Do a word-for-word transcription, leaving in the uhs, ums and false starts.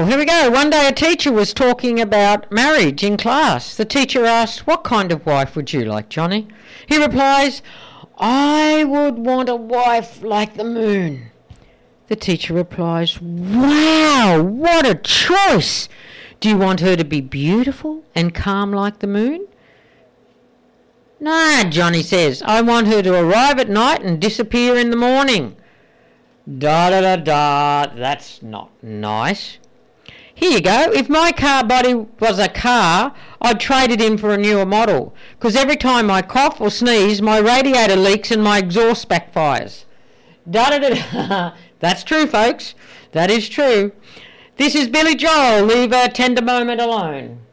Well, here we go. One day a teacher was talking about marriage in class. The teacher asked, "What kind of wife would you like, Johnny?" He replies, "I would want a wife like the moon." The teacher replies, "Wow, what a choice! Do you want her to be beautiful and calm like the moon?" "Nah," Johnny says, "I want her to arrive at night and disappear in the morning." Da da da da, that's not nice. Here you go. If my car body was a car, I'd trade it in for a newer model, because every time I cough or sneeze, my radiator leaks and my exhaust backfires. Da da da da. That's true, folks. That is true. This is Billy Joel. Leave a tender moment alone.